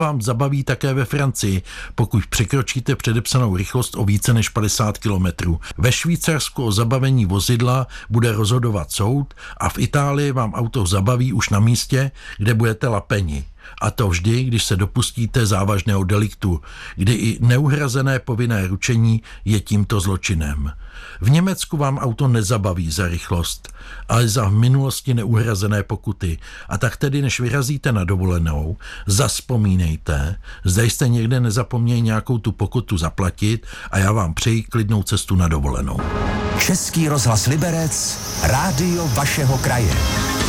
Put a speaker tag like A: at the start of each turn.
A: vám zabaví také ve Francii, pokud překročíte předepsanou rychlost o více než 50 km. Ve Švýcarsku o zabavení vozidla bude rozhodovat soud a v Itálii vám auto zabaví už na místě, kde budete lapeni. A to vždy, když se dopustíte závažného deliktu, kdy i neuhrazené povinné ručení je tímto zločinem. V Německu vám auto nezabaví za rychlost, ale za v minulosti neuhrazené pokuty. A tak tedy, než vyrazíte na dovolenou, zavzpomínejte, zda jste někde nezapomněli nějakou tu pokutu zaplatit a já vám přeji klidnou cestu na dovolenou.
B: Český rozhlas Liberec, rádio vašeho kraje.